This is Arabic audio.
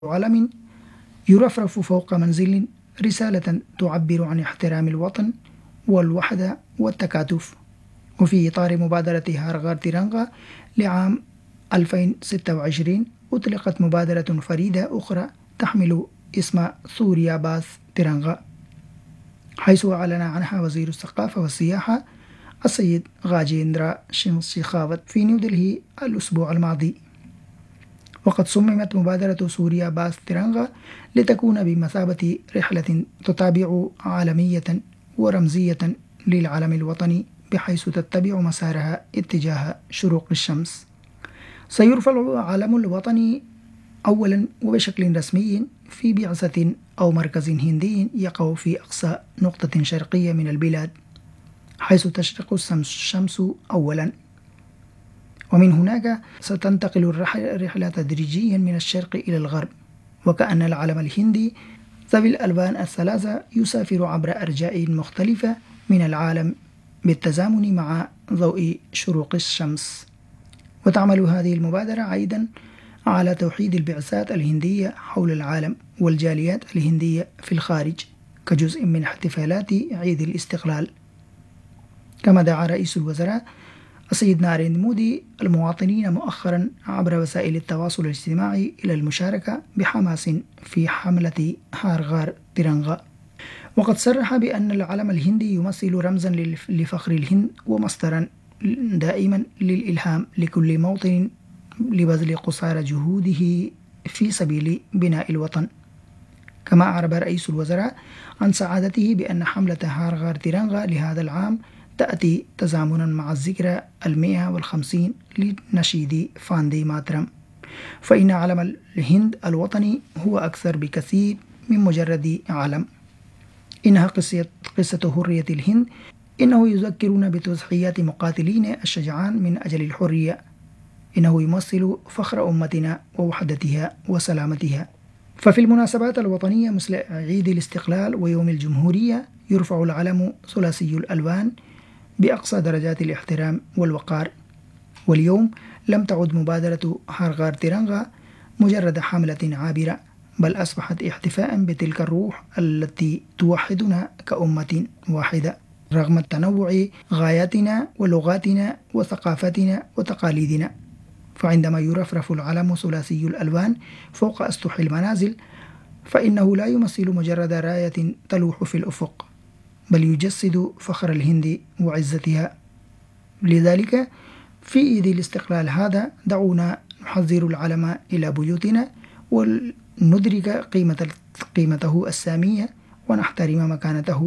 علم يرفرف فوق منزل رسالة تعبر عن احترام الوطن والوحدة والتكاتف. وفي إطار مبادرة هارغار تيرانغا لعام 2026 أطلقت مبادرة فريدة أخرى تحمل اسم سوريا باث تيرانغا، حيث أعلن عنها وزير الثقافة والسياحة السيد غاجيندرا شيخاوت في نيودلهي الأسبوع الماضي. وقد صممت مبادرة سوريا باث تيرانغا لتكون بمثابة رحلة تتابع عالمية ورمزية للعلم الوطني، بحيث تتبع مسارها اتجاه شروق الشمس. سيرفع العلم الوطني أولا وبشكل رسمي في بعثة أو مركز هندي يقع في أقصى نقطة شرقية من البلاد، حيث تشرق الشمس أولا، ومن هناك ستنتقل الرحلة تدريجيا من الشرق إلى الغرب، وكأن العلم الهندي ذوي الألوان الثلاثة يسافر عبر أرجاء مختلفة من العالم بالتزامن مع ضوء شروق الشمس. وتعمل هذه المبادرة أيضا على توحيد البعثات الهندية حول العالم والجاليات الهندية في الخارج كجزء من احتفالات عيد الاستقلال. كما دعا رئيس الوزراء السيد ناريندرا مودي المواطنين مؤخرا عبر وسائل التواصل الاجتماعي إلى المشاركة بحماس في حملة هارغار تيرانغا. وقد صرح بأن العلم الهندي يمثل رمزا لفخر الهند ومصدرا دائما للإلهام لكل موطن لبذل قصارى جهوده في سبيل بناء الوطن. كما أعرب رئيس الوزراء عن سعادته بأن حملة هارغار تيرانغا لهذا العام تأتي تزامنا مع الذكرى 150 لنشيد فاندي ماترام، فإن علم الهند الوطني هو أكثر بكثير من مجرد علم. إنها قصة حرية الهند، إنه يذكرنا بتضحيات مقاتلين الشجعان من أجل الحرية، إنه يمثل فخر أمتنا ووحدتها وسلامتها. ففي المناسبات الوطنية مثل عيد الاستقلال ويوم الجمهورية يرفع العلم ثلاثي الألوان بأقصى درجات الاحترام والوقار. واليوم لم تعد مبادرة هارغار تيرانغا مجرد حملة عابرة، بل أصبحت احتفاء بتلك الروح التي توحدنا كأمة واحدة رغم التنوع غاياتنا ولغاتنا وثقافتنا وتقاليدنا. فعندما يرفرف العلم ثلاثي الألوان فوق أسطح المنازل، فإنه لا يمثل مجرد راية تلوح في الأفق، بل يجسد فخر الهند وعزتها. لذلك في عيد الاستقلال هذا دعونا نحضر العلم إلى بيوتنا وندرك قيمته السامية ونحترم مكانته